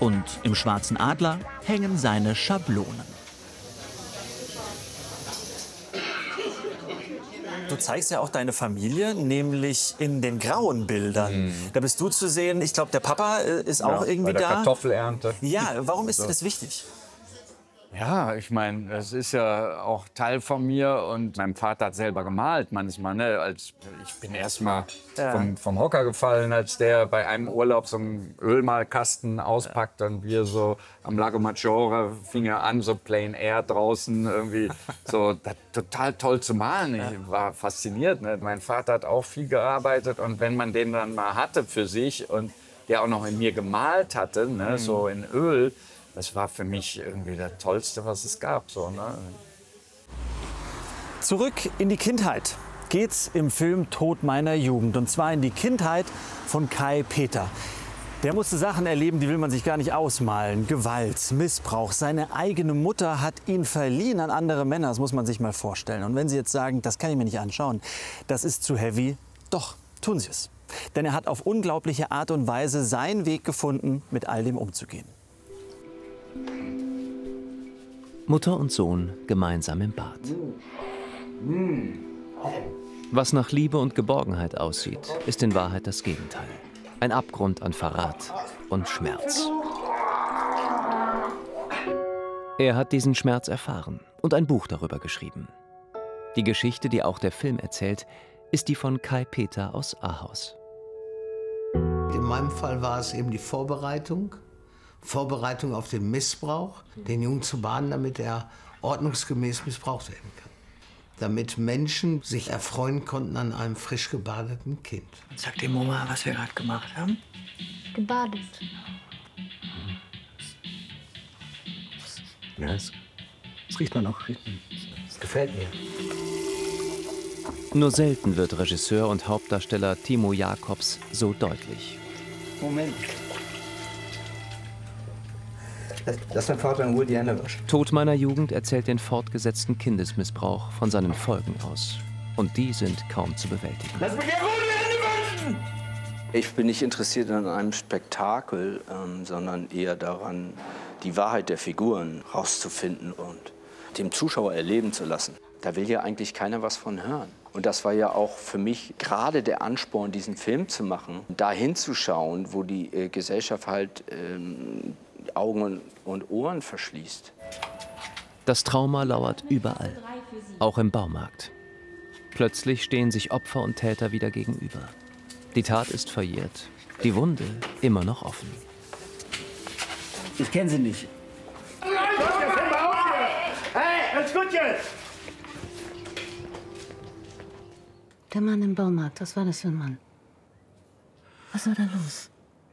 Und im Schwarzen Adler hängen seine Schablonen. Du zeigst ja auch deine Familie, nämlich in den grauen Bildern. Da bist du zu sehen. Ich glaube, der Papa ist auch irgendwie bei der da. Kartoffelernte. Ja, warum ist das wichtig? Ja, ich meine, das ist ja auch Teil von mir und mein Vater hat selber gemalt manchmal. Ne? Ich bin erst mal vom Hocker gefallen, als der bei einem Urlaub so einen Ölmalkasten auspackt und wir so am Lago Maggiore fing er an, so Plein Air draußen irgendwie so total toll zu malen. Ich war fasziniert. Ne? Mein Vater hat auch viel gearbeitet und wenn man den dann mal hatte für sich und der auch noch in mir gemalt hatte, ne? So in Öl, das war für mich irgendwie das Tollste, was es gab. So, ne? Zurück in die Kindheit geht's im Film Tod meiner Jugend. Und zwar in die Kindheit von Kai Peter. Der musste Sachen erleben, die will man sich gar nicht ausmalen. Gewalt, Missbrauch. Seine eigene Mutter hat ihn verliehen an andere Männer. Das muss man sich mal vorstellen. Und wenn Sie jetzt sagen, das kann ich mir nicht anschauen, das ist zu heavy, doch, tun Sie es. Denn er hat auf unglaubliche Art und Weise seinen Weg gefunden, mit all dem umzugehen. Mutter und Sohn gemeinsam im Bad. Was nach Liebe und Geborgenheit aussieht, ist in Wahrheit das Gegenteil. Ein Abgrund an Verrat und Schmerz. Er hat diesen Schmerz erfahren und ein Buch darüber geschrieben. Die Geschichte, die auch der Film erzählt, ist die von Kai Peter aus Ahaus. In meinem Fall war es eben die Vorbereitung auf den Missbrauch, den Jungen zu bahnen, damit er ordnungsgemäß missbraucht werden kann. Damit Menschen sich erfreuen konnten an einem frisch gebadeten Kind. Sag dir Mama, was wir gerade gemacht haben? Gebadet. Ja, das riecht man auch. Das gefällt mir. Nur selten wird Regisseur und Hauptdarsteller Timo Jacobs so deutlich. Moment. Lass mein Vater in Ruhe die Hände waschen. Tod meiner Jugend erzählt den fortgesetzten Kindesmissbrauch von seinen Folgen aus. Und die sind kaum zu bewältigen. Lass mich in Ruhe die Hände waschen! Ich bin nicht interessiert an einem Spektakel, sondern eher daran, die Wahrheit der Figuren rauszufinden und dem Zuschauer erleben zu lassen. Da will ja eigentlich keiner was von hören. Und das war ja auch für mich gerade der Ansporn, diesen Film zu machen, da hinzuschauen, wo die Gesellschaft halt Augen und Ohren verschließt. Das Trauma lauert überall, auch im Baumarkt. Plötzlich stehen sich Opfer und Täter wieder gegenüber. Die Tat ist verjährt, die Wunde immer noch offen. Ich kenne sie nicht. Hey, alles gut jetzt! Der Mann im Baumarkt, was war das für ein Mann? Was war da los?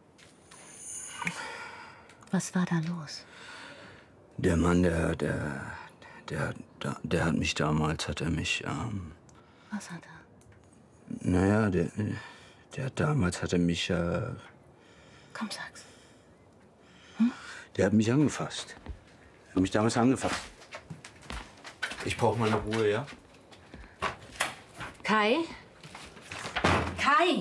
Was war da los? Der Mann, der hat mich damals, Was hat er? naja, der hat damals, Komm, sag's. der hat mich angefasst. Er hat mich damals angefasst. Ich brauche meine Ruhe, ja? Kai? Kai!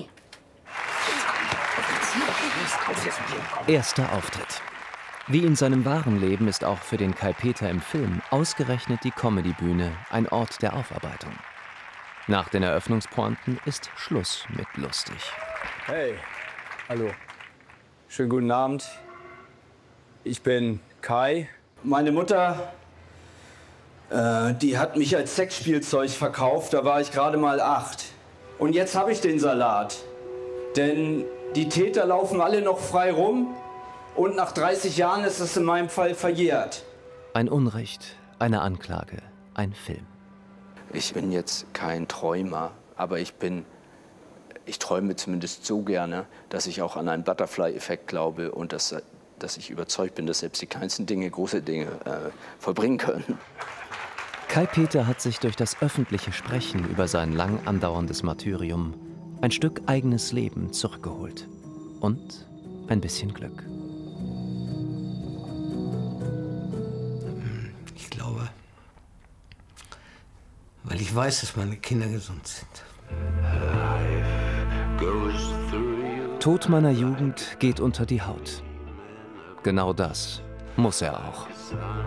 Erster Auftritt. Wie in seinem wahren Leben ist auch für den Kai Peter im Film ausgerechnet die Comedybühne ein Ort der Aufarbeitung. Nach den Eröffnungspointen ist Schluss mit lustig. Hey, hallo. Schönen guten Abend. Ich bin Kai. Meine Mutter, die hat mich als Sexspielzeug verkauft, da war ich gerade mal 8. Und jetzt habe ich den Salat. Denn die Täter laufen alle noch frei rum und nach 30 Jahren ist es in meinem Fall verjährt. Ein Unrecht, eine Anklage, ein Film. Ich bin jetzt kein Träumer, aber ich träume zumindest so gerne, dass ich auch an einen Butterfly-Effekt glaube und dass ich überzeugt bin, dass selbst die kleinsten Dinge große Dinge vollbringen können. Kai Peter hat sich durch das öffentliche Sprechen über sein lang andauerndes Martyrium ein Stück eigenes Leben zurückgeholt. Und ein bisschen Glück. Ich glaube, weil ich weiß, dass meine Kinder gesund sind. Tod meiner Jugend geht unter die Haut. Genau das muss er auch.